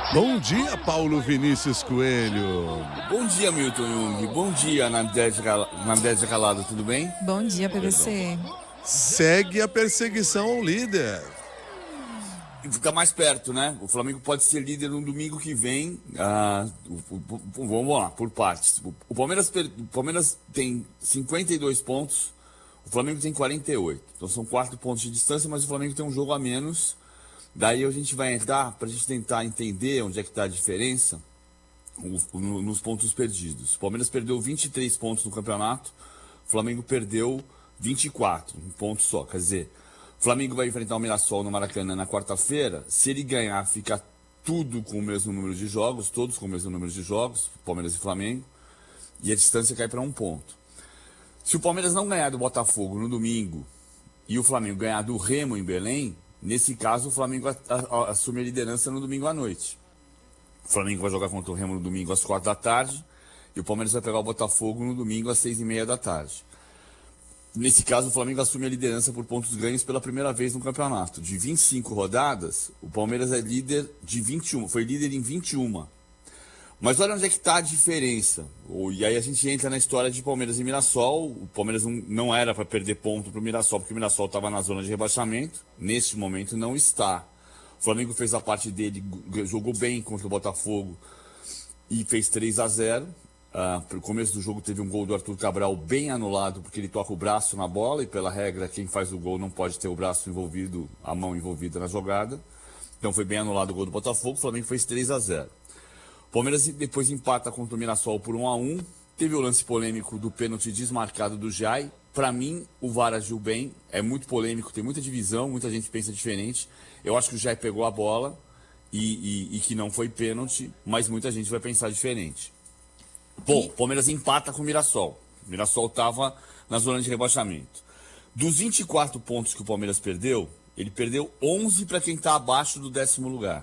Bom dia, Paulo Vinícius Coelho. Bom dia, Milton Jung. Bom dia, Nandete Calado, tudo bem? Bom dia, PVC. Segue a perseguição ao líder. E fica mais perto, né? O Flamengo pode ser líder no domingo que vem. Vamos lá, por partes. O Palmeiras tem 52 pontos, o Flamengo tem 48. Então são 4 pontos de distância, mas o Flamengo tem um jogo a menos. Daí a gente vai entrar para a gente tentar entender onde é que está a diferença nos pontos perdidos. O Palmeiras perdeu 23 pontos no campeonato, o Flamengo perdeu 24, um ponto só. Quer dizer, o Flamengo vai enfrentar o Mirassol no Maracanã na quarta-feira. Se ele ganhar, fica tudo com o mesmo número de jogos, todos com o mesmo número de jogos, Palmeiras e Flamengo, e a distância cai para 1 ponto. Se o Palmeiras não ganhar do Botafogo no domingo e o Flamengo ganhar do Remo em Belém, nesse caso o Flamengo assume a liderança no domingo à noite. O Flamengo vai jogar contra o Remo no domingo às 4 da tarde e o Palmeiras vai pegar o Botafogo no domingo às 6h30 da tarde. Nesse caso, o Flamengo assume a liderança por pontos ganhos pela primeira vez no campeonato. De 25 rodadas, o Palmeiras é líder de 21, foi líder em 21. Mas olha onde é que está a diferença. E aí a gente entra na história de Palmeiras e Mirassol. O Palmeiras não era para perder ponto para o Mirassol, porque o Mirassol estava na zona de rebaixamento. Neste momento não está. O Flamengo fez a parte dele, jogou bem contra o Botafogo e fez 3-0. No começo do jogo teve um gol do Arthur Cabral bem anulado, porque ele toca o braço na bola e pela regra quem faz o gol não pode ter o braço envolvido, a mão envolvida na jogada. Então foi bem anulado o gol do Botafogo, o Flamengo fez 3-0. O Palmeiras depois empata contra o Mirassol por 1-1. Teve o lance polêmico do pênalti desmarcado do Jai. Para mim, o VAR agiu bem, é muito polêmico, tem muita divisão, muita gente pensa diferente. Eu acho que o Jai pegou a bola e que não foi pênalti, mas muita gente vai pensar diferente. Bom, o Palmeiras empata com o Mirassol. O Mirassol estava na zona de rebaixamento. Dos 24 pontos que o Palmeiras perdeu, ele perdeu 11 para quem está abaixo do 10º lugar.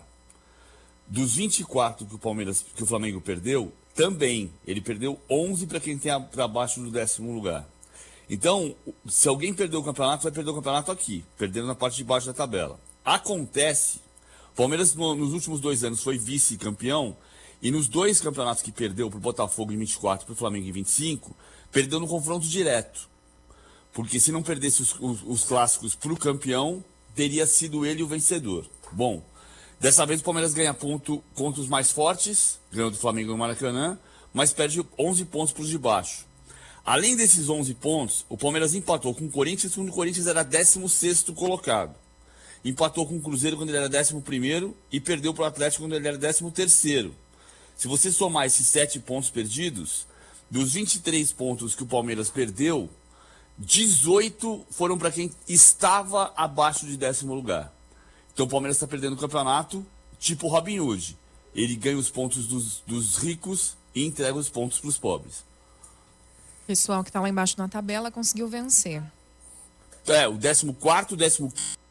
Dos 24 que o Flamengo perdeu, também ele perdeu 11 para quem está abaixo do 10º lugar. Então, se alguém perdeu o campeonato, vai perder o campeonato aqui, perdendo na parte de baixo da tabela. Acontece, o Palmeiras nos últimos 2 anos foi vice-campeão. E nos 2 campeonatos que perdeu para o Botafogo em 24 e para o Flamengo em 25, perdeu no confronto direto. Porque se não perdesse os clássicos para o campeão, teria sido ele o vencedor. Bom, dessa vez o Palmeiras ganha ponto contra os mais fortes, ganhou do Flamengo no Maracanã, mas perde 11 pontos para os de baixo. Além desses 11 pontos, o Palmeiras empatou com o Corinthians quando o Corinthians era 16º colocado. Empatou com o Cruzeiro quando ele era 11º e perdeu para o Atlético quando ele era 13º. Se você somar esses 7 pontos perdidos, dos 23 pontos que o Palmeiras perdeu, 18 foram para quem estava abaixo de 10º lugar. Então o Palmeiras está perdendo o campeonato tipo Robin Hood. Ele ganha os pontos dos ricos e entrega os pontos para os pobres. O pessoal que está lá embaixo na tabela conseguiu vencer. O 14º, 15º.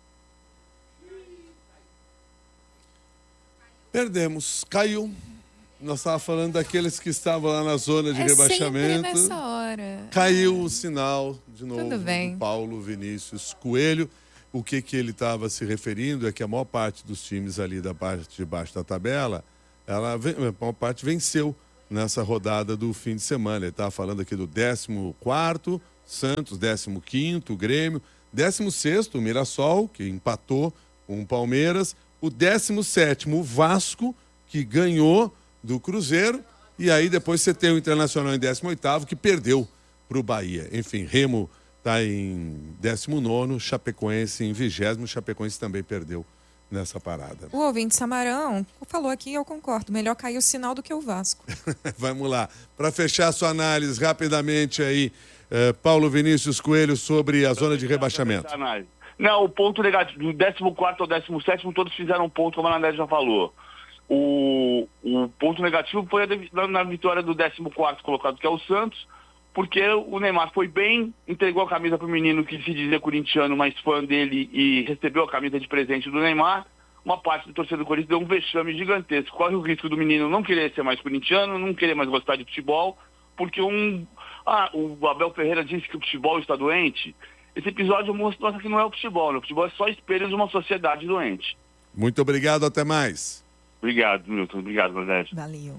Perdemos, caiu. Nós estávamos falando daqueles que estavam lá na zona de rebaixamento. Sempre nessa hora. Caiu o sinal, de novo, Tudo bem. do Paulo Vinícius Coelho. O que ele estava se referindo é que a maior parte dos times ali da parte de baixo da tabela, a maior parte venceu nessa rodada do fim de semana. Ele estava falando aqui do 14º, Santos, 15º, Grêmio, 16º, Mirassol, que empatou com o Palmeiras, o 17º, o Vasco, que ganhou do Cruzeiro, e aí depois você tem o Internacional em 18º, que perdeu para o Bahia. Enfim, Remo está em 19º, Chapecoense em 20º, Chapecoense também perdeu nessa parada. O ouvinte Samarão falou aqui e eu concordo, melhor cair o sinal do que o Vasco. Vamos lá, para fechar sua análise rapidamente aí, Paulo Vinícius Coelho, sobre a zona de rebaixamento. Não, o ponto negativo, do 14º ao 17º, todos fizeram ponto, como a Nandete já falou. O ponto negativo foi na vitória do 14º colocado, que é o Santos, porque o Neymar foi bem, entregou a camisa para o menino que se dizia corintiano, mas fã dele, e recebeu a camisa de presente do Neymar. Uma parte do torcedor do Corinthians deu um vexame gigantesco. Corre o risco do menino não querer ser mais corintiano, não querer mais gostar de futebol, porque o Abel Ferreira disse que o futebol está doente. Esse episódio mostra que não é o futebol, né? O futebol é só espelho de uma sociedade doente. Muito obrigado, até mais. Obrigado, Milton. Obrigado, Valério. Valeu.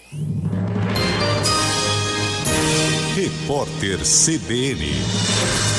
Repórter CBN.